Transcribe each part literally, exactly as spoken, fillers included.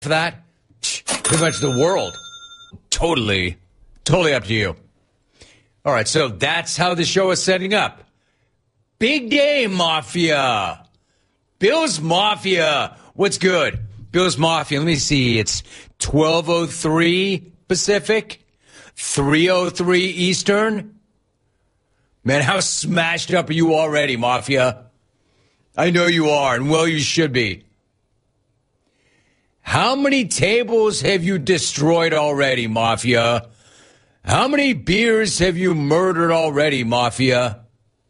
for that? Pretty much the world. Totally, totally up to you. All right, so that's how the show is setting up. Big day, Mafia. Bills Mafia. What's good? Bills Mafia. Let me see. It's twelve oh three Pacific, three oh three Eastern. Man, how smashed up are you already, Mafia? I know you are, and well, you should be. How many tables have you destroyed already, Mafia? How many beers have you murdered already, Mafia?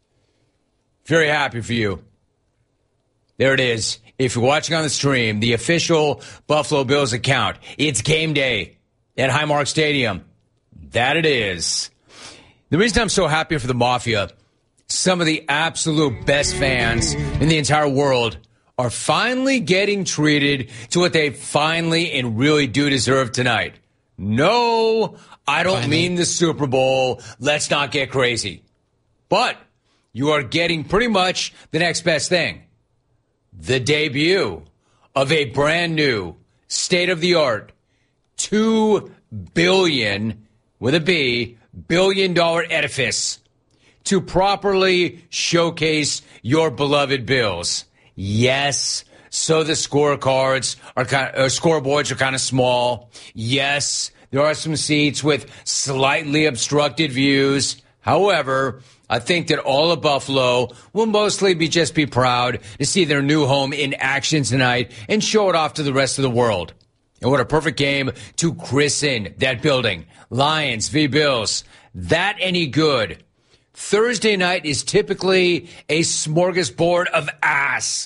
Very happy for you. There it is. If you're watching on the stream, the official Buffalo Bills account, it's game day at Highmark Stadium. That it is. The reason I'm so happy for the Mafia, some of the absolute best fans in the entire world are finally getting treated to what they finally and really do deserve tonight. No, I don't finally. mean the Super Bowl. Let's not get crazy. But you are getting pretty much the next best thing. The debut of a brand new, state-of-the-art, two billion, with a B, billion dollar edifice to properly showcase your beloved Bills. Yes, so the scorecards are kind of, uh, scoreboards are kind of small. Yes, there are some seats with slightly obstructed views. However, I think that all of Buffalo will mostly be just be proud to see their new home in action tonight and show it off to the rest of the world. And what a perfect game to christen that building. Lions v. Bills. That any good. Thursday night is typically a smorgasbord of ass.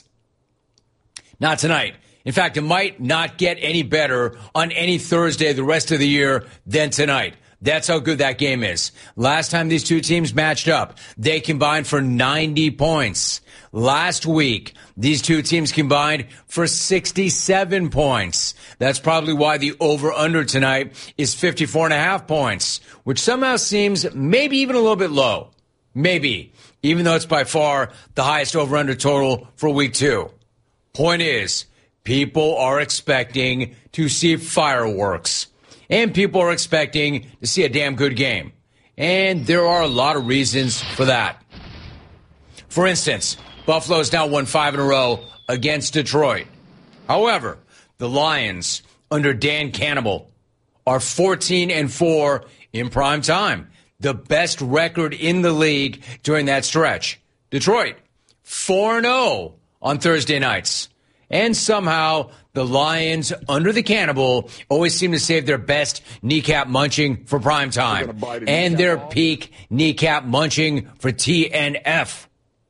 Not tonight. In fact, it might not get any better on any Thursday the rest of the year than tonight. That's how good that game is. Last time these two teams matched up, they combined for ninety points. Last week, these two teams combined for sixty-seven points. That's probably why the over-under tonight is fifty-four and a half points, which somehow seems maybe even a little bit low. Maybe, even though it's by far the highest over-under total for week two. Point is, people are expecting to see fireworks. And people are expecting to see a damn good game. And there are a lot of reasons for that. For instance, Buffalo's now won five in a row against Detroit. However, the Lions, under Dan Campbell, are fourteen and four in prime time. The best record in the league during that stretch. Detroit, four and oh on Thursday nights. And somehow, the Lions, under the Cannibal, always seem to save their best kneecap munching for prime time. And their off. peak kneecap munching for T N F.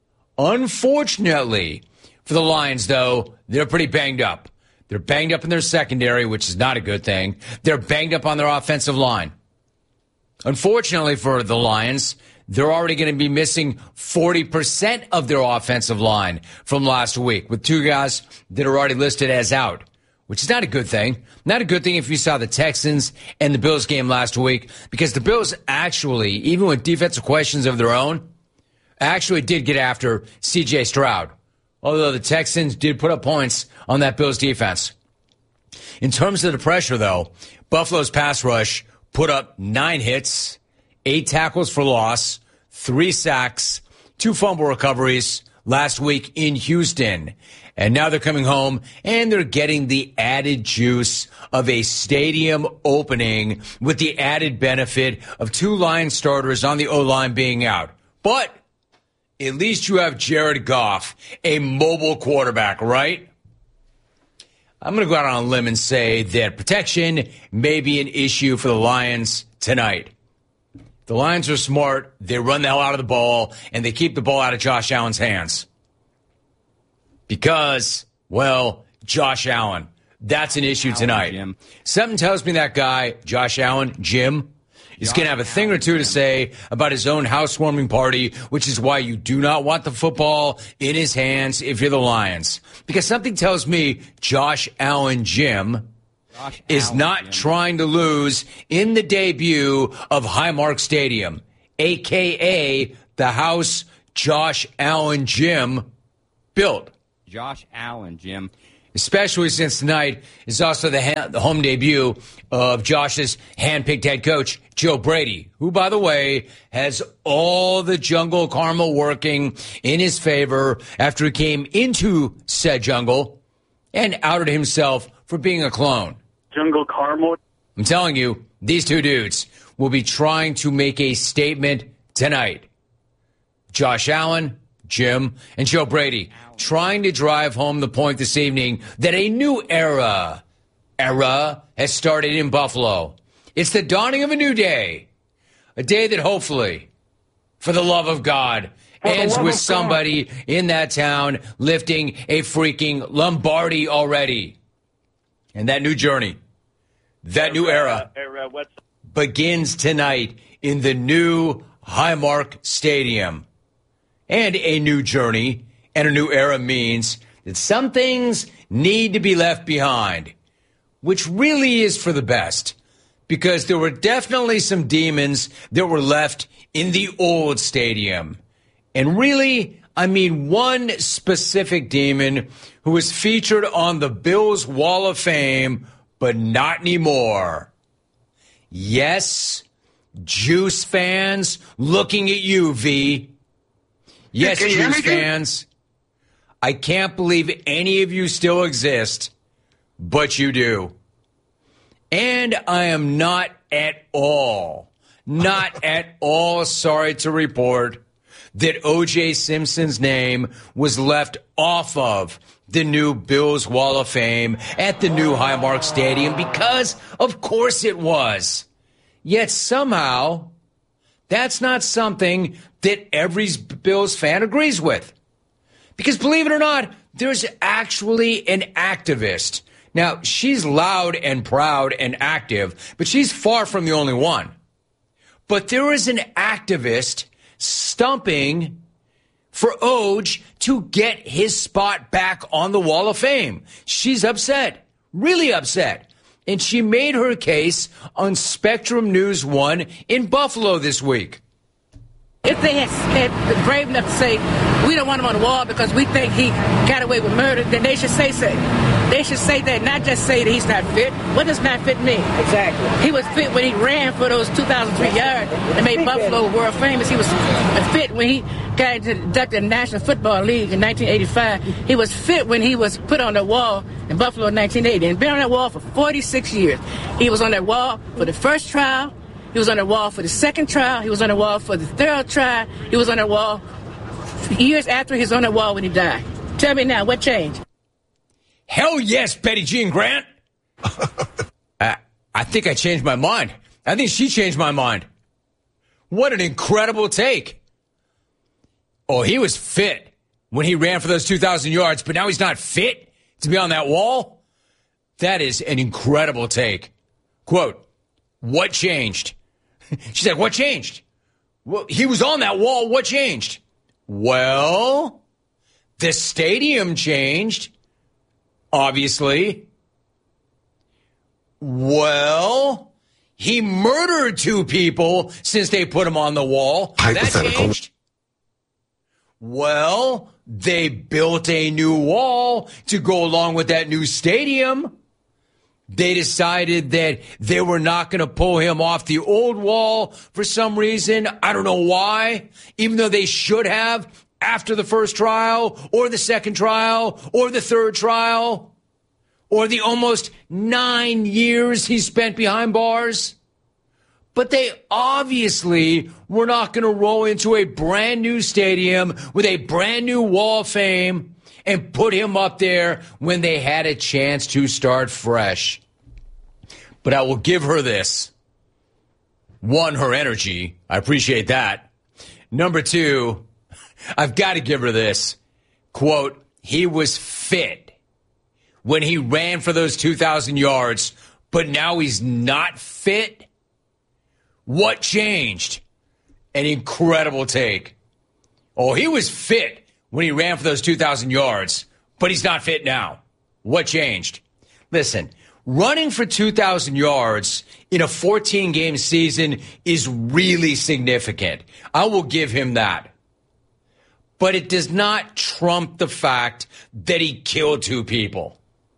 Unfortunately, for the Lions, though, they're pretty banged up. They're banged up in their secondary, which is not a good thing. They're banged up on their offensive line. Unfortunately for the Lions, they're already going to be missing forty percent of their offensive line from last week, with two guys that are already listed as out, which is not a good thing. Not a good thing if you saw the Texans and the Bills game last week, because the Bills actually, even with defensive questions of their own, actually did get after C J Stroud, although the Texans did put up points on that Bills defense. In terms of the pressure, though, Buffalo's pass rush put up nine hits, eight tackles for loss, three sacks, two fumble recoveries last week in Houston. And now they're coming home and they're getting the added juice of a stadium opening with the added benefit of two line starters on the O-line being out. But at least you have Jared Goff, a mobile quarterback, right? I'm going to go out on a limb and say that protection may be an issue for the Lions tonight. The Lions are smart. They run the hell out of the ball, and they keep the ball out of Josh Allen's hands. Because, well, Josh Allen, that's an issue tonight. Jim. Something tells me that guy, Josh Allen, Jim, is going to have a thing or two to say about his own housewarming party, which is why you do not want the football in his hands if you're the Lions. Because something tells me Josh Allen, Jim, Josh is Allen, not Jim. trying to lose in the debut of Highmark Stadium, a k a the house Josh Allen, Jim built. Josh Allen, Jim. especially since tonight is also the, ha- the home debut of Josh's handpicked head coach, Joe Brady, who, by the way, has all the jungle karma working in his favor after he came into said jungle and outed himself for being a clone. Jungle karma? I'm telling you, these two dudes will be trying to make a statement tonight. Josh Allen, Jim, and Joe Brady trying to drive home the point this evening that a new era, era has started in Buffalo. It's the dawning of a new day, a day that hopefully, for the love of God, ends with somebody in that town lifting a freaking Lombardi already. And that new journey, that new era, era what's- begins tonight in the new Highmark Stadium. And a new journey and a new era means that some things need to be left behind, which really is for the best, because there were definitely some demons that were left in the old stadium. And really, I mean one specific demon who was featured on the Bills Wall of Fame, but not anymore. Yes, Juice fans, looking at you, V. Yes, Juice fans. I can't believe any of you still exist, but you do. And I am not at all, not at all sorry to report that O J Simpson's name was left off of the new Bills Wall of Fame at the new Highmark Stadium, because of course it was. Yet somehow, that's not something that every Bills fan agrees with. Because believe it or not, there's actually an activist. Now, she's loud and proud and active, but she's far from the only one. But there is an activist stumping for Oj to get his spot back on the Wall of Fame. She's upset, really upset. And she made her case on Spectrum News one in Buffalo this week. If they had, had been brave enough to say, we don't want him on the wall because we think he got away with murder, then they should say so. They should say that, not just say that he's not fit. What does not fit mean? Exactly. He was fit when he ran for those two thousand three yards that made Buffalo world famous. He was fit when he got inducted in the National Football League in nineteen eighty-five. He was fit when he was put on the wall in Buffalo in nineteen eighty. And been on that wall for forty-six years. He was on that wall for the first trial. He was on the wall for the second trial. He was on the wall for the third trial. He was on the wall years after he was on the wall when he died. Tell me now, what changed? Hell yes, Betty Jean Grant. uh, I think I changed my mind. I think she changed my mind. What an incredible take. Oh, he was fit when he ran for those two thousand yards, but now he's not fit to be on that wall? That is an incredible take. Quote, what changed? She's like, what changed? Well, he was on that wall. What changed? Well, the stadium changed, obviously. Well, he murdered two people since they put him on the wall. That changed. Well, they built a new wall to go along with that new stadium. They decided that they were not going to pull him off the old wall for some reason. I don't know why, even though they should have after the first trial or the second trial or the third trial or the almost nine years he spent behind bars. But they obviously were not going to roll into a brand new stadium with a brand new Wall of Fame and put him up there when they had a chance to start fresh. But I will give her this. One, her energy. I appreciate that. Number two, I've got to give her this. Quote, he was fit when he ran for those two thousand yards, but now he's not fit? What changed? An incredible take. Oh, he was fit when he ran for those two thousand yards, but he's not fit now. What changed? Listen, running for two thousand yards in a fourteen-game season is really significant. I will give him that. But it does not trump the fact that he killed two people.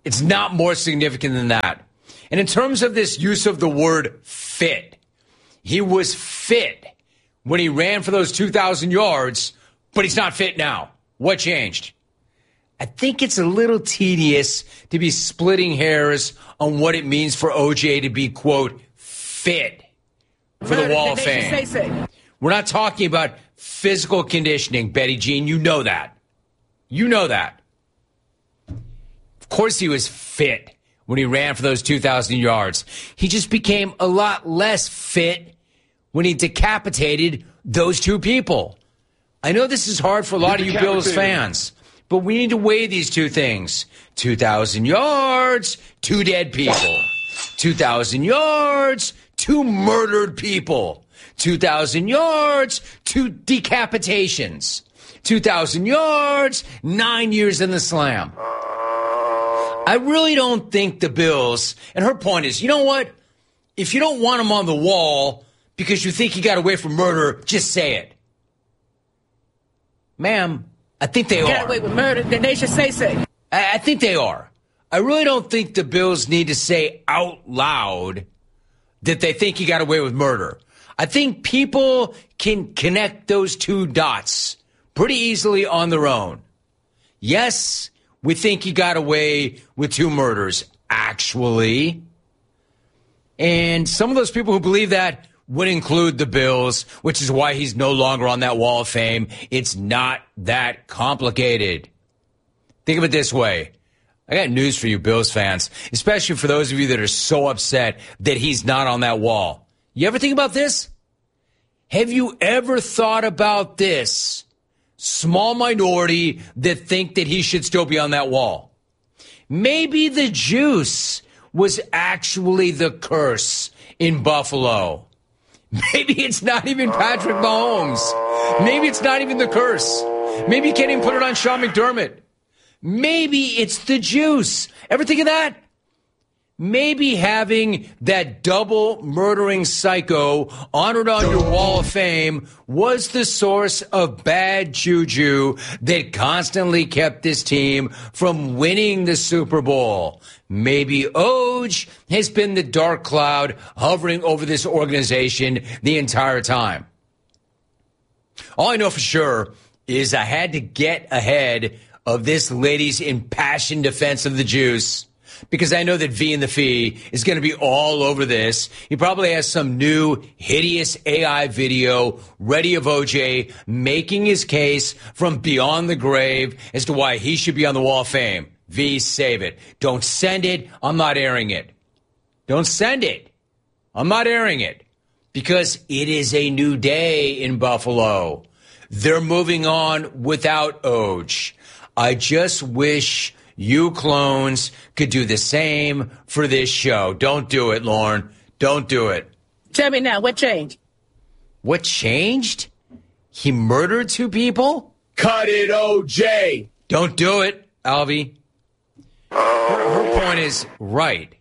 It's not more significant than that. And in terms of this use of the word fit, he was fit when he ran for those two thousand yards, but he's not fit now. What changed? I think it's a little tedious to be splitting hairs on what it means for O J to be, quote, fit for the Wall of Fame. We're not talking about physical conditioning, Betty Jean. You know that. You know that. Of course he was fit when he ran for those two thousand yards. He just became a lot less fit when he decapitated those two people. I know this is hard for a lot of you Bills fans, but we need to weigh these two things. two thousand yards, two dead people. two thousand yards, two murdered people. two thousand yards, two decapitations. two thousand yards, nine years in the slam. I really don't think the Bills, and her point is, you know what? If you don't want him on the wall because you think he got away from murder, just say it. Ma'am, I think they got are. Got away with murder, then they should say so. I, I think they are. I really don't think the Bills need to say out loud that they think he got away with murder. I think people can connect those two dots pretty easily on their own. Yes, we think he got away with two murders, actually. And some of those people who believe that would include the Bills, which is why he's no longer on that Wall of Fame. It's not that complicated. Think of it this way. I got news for you, Bills fans, especially for those of you that are so upset that he's not on that wall. You ever think about this? Have you ever thought about this? Small minority that think that he should still be on that wall. Maybe the juice was actually the curse in Buffalo. Maybe it's not even Patrick Mahomes. Maybe it's not even the curse. Maybe you can't even put it on Sean McDermott. Maybe it's the juice. Ever think of that? Maybe having that double murdering psycho honored on your Wall of Fame was the source of bad juju that constantly kept this team from winning the Super Bowl. Maybe Oj has been the dark cloud hovering over this organization the entire time. All I know for sure is I had to get ahead of this lady's impassioned defense of the juice, because I know that V and the Fee is going to be all over this. He probably has some new hideous A I video ready of O J making his case from beyond the grave as to why he should be on the Wall of Fame. V, save it. Don't send it. I'm not airing it. Don't send it. I'm not airing it because it is a new day in Buffalo. They're moving on without Oj. I just wish you clones could do the same for this show. Don't do it, Lauren. Don't do it. Tell me now, what changed? What changed? He murdered two people? Cut it, O J. Don't do it, Alvy. Her, her point is right.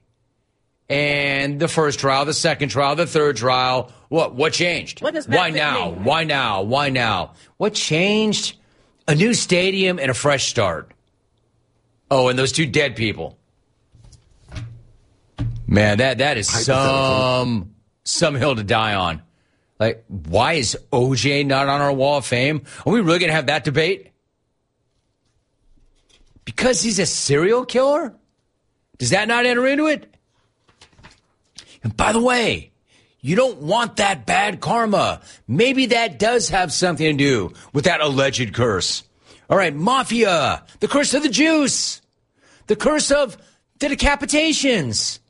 And the first trial, the second trial, the third trial, what what changed? What does Why now? mean? Why now? Why now? What changed? A new stadium and a fresh start. Oh, and those two dead people. Man, that that is some some hill to die on. Like, why is O J not on our Wall of Fame? Are we really going to have that debate? Because he's a serial killer? Does that not enter into it? And by the way, you don't want that bad karma. Maybe that does have something to do with that alleged curse. All right, Mafia, the curse of the juice, the curse of the decapitations.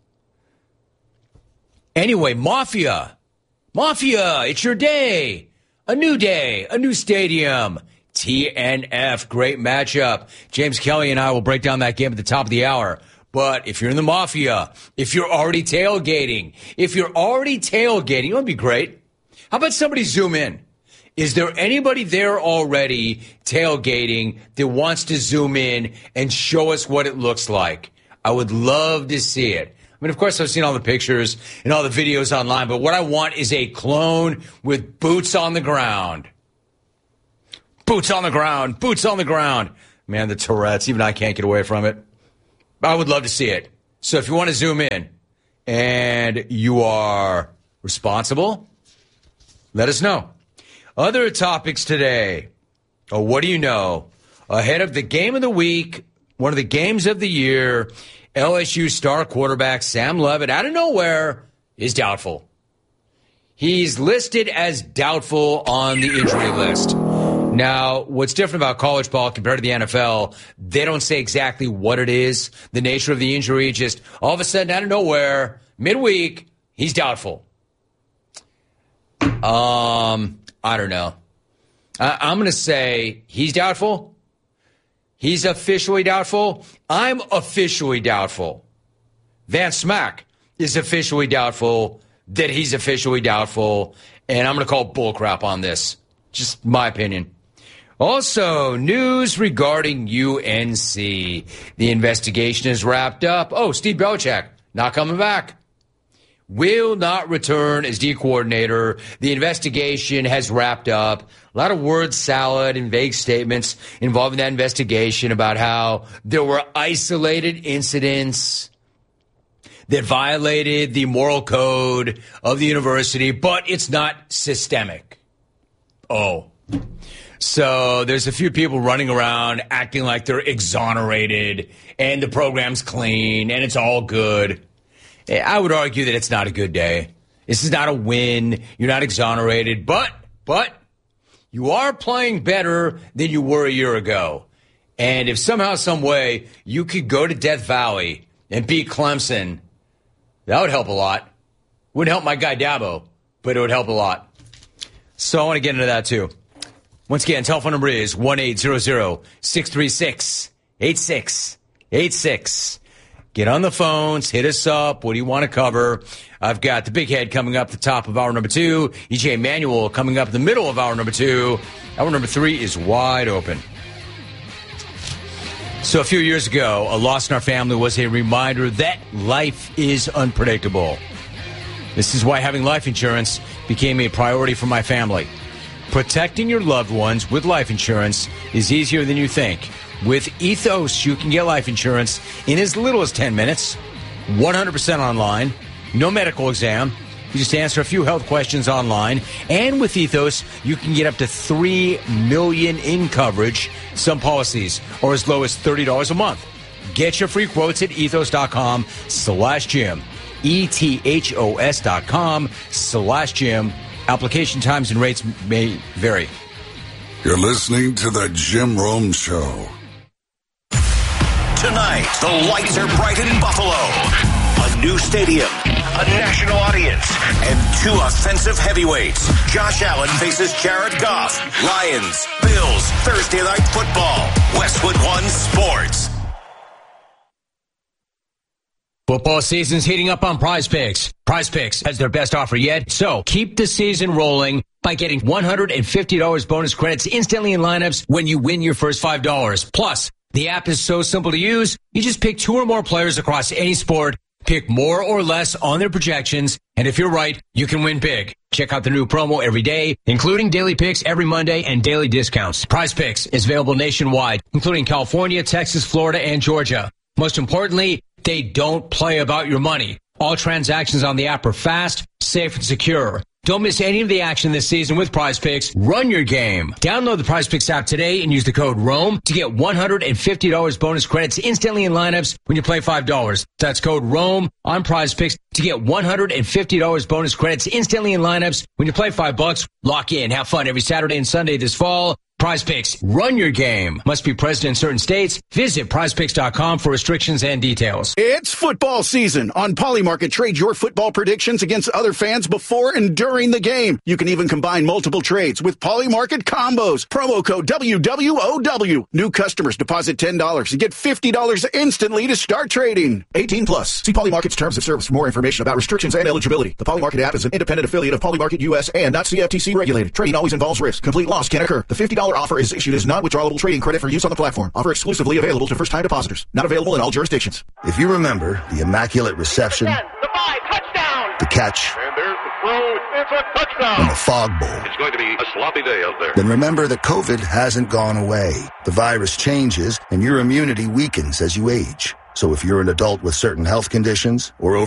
Anyway, Mafia, Mafia, it's your day. A new day, a new stadium. T N F, great matchup. James Kelly and I will break down that game at the top of the hour. But if you're in the Mafia, if you're already tailgating, if you're already tailgating, it would be great. How about somebody zoom in? Is there anybody there already tailgating that wants to zoom in and show us what it looks like? I would love to see it. I mean, of course, I've seen all the pictures and all the videos online, but what I want is a clone with boots on the ground. Boots on the ground. Boots on the ground. Man, the Tourette's. Even I can't get away from it. I would love to see it. So if you want to zoom in and you are responsible, let us know. Other topics today. Oh, what do you know? Ahead of the game of the week, one of the games of the year, L S U star quarterback Sam Levitt, out of nowhere, is doubtful. He's listed as doubtful on the injury list. Now, what's different about college ball compared to the N F L, they don't say exactly what it is, the nature of the injury, just all of a sudden, out of nowhere, midweek, he's doubtful. Um, I don't know. I- I'm going to say he's doubtful. He's officially doubtful. I'm officially doubtful. Van Smack is officially doubtful that he's officially doubtful, and I'm going to call bullcrap on this. Just my opinion. Also, news regarding U N C. The investigation is wrapped up. Oh, Steve Belichick, not coming back. Will not return as D coordinator. The investigation has wrapped up. A lot of word salad and vague statements involving that investigation about how there were isolated incidents that violated the moral code of the university, but it's not systemic. Oh. So there's a few people running around acting like they're exonerated and the program's clean and it's all good. I would argue that it's not a good day. This is not a win. You're not exonerated, but, but you are playing better than you were a year ago. And if somehow, some way, you could go to Death Valley and beat Clemson, that would help a lot. Wouldn't help my guy Dabo, but it would help a lot. So I want to get into that too. Once again, telephone number is one eight hundred, six three six, eight six eight six. Get on the phones, hit us up. What do you want to cover? I've got the big head coming up the top of hour number two. E J Manuel coming up the middle of hour number two. Hour number three is wide open. So a few years ago, a loss in our family was a reminder that life is unpredictable. This is why having life insurance became a priority for my family. Protecting your loved ones with life insurance is easier than you think. With Ethos, you can get life insurance in as little as ten minutes, one hundred percent online, no medical exam. You just answer a few health questions online. And with Ethos, you can get up to three million dollars in coverage, some policies, or as low as thirty dollars a month. Get your free quotes at ethos.com slash Jim. E-T-H-O-S dot com slash Jim. Application times and rates may vary. You're listening to the Jim Rome Show. Tonight, the lights are bright in Buffalo. A new stadium, a national audience, and two offensive heavyweights. Josh Allen faces Jared Goff. Lions, Bills, Thursday Night Football. Westwood One Sports. Football season's heating up on Prize Picks. Prize Picks has their best offer yet, so keep the season rolling by getting one hundred fifty dollars bonus credits instantly in lineups when you win your first five dollars. Plus, the app is so simple to use, you just pick two or more players across any sport, pick more or less on their projections, and if you're right, you can win big. Check out the new promo every day, including daily picks every Monday and daily discounts. Prize Picks is available nationwide, including California, Texas, Florida, and Georgia. Most importantly, they don't play about your money. All transactions on the app are fast, safe, and secure. Don't miss any of the action this season with Prize Picks. Run your game. Download the Prize Picks app today and use the code ROME to get one hundred fifty dollars bonus credits instantly in lineups when you play five dollars. That's code ROME on Prize Picks to get one hundred fifty dollars bonus credits instantly in lineups when you play five bucks. Lock in. Have fun every Saturday and Sunday this fall. Prize Picks. Run your game. Must be present in certain states. Visit prize picks dot com for restrictions and details. It's football season. On Polymarket, trade your football predictions against other fans before and during the game. You can even combine multiple trades with Polymarket combos. Promo code W W O W. New customers deposit ten dollars and get fifty dollars instantly to start trading. eighteen plus. See Polymarket's terms of service for more information about restrictions and eligibility. The Polymarket app is an independent affiliate of Polymarket U S and not C F T C regulated. Trading always involves risk. Complete loss can occur. The fifty dollars offer is issued as non-withdrawable trading credit for use on the platform. Offer exclusively available to first-time depositors. Not available in all jurisdictions. If you remember the immaculate reception, the five, touchdown, the catch, and there's the throw, it's a touchdown, and the fog bowl, it's going to be a sloppy day out there. Then remember that COVID hasn't gone away. The virus changes, and your immunity weakens as you age. So if you're an adult with certain health conditions or over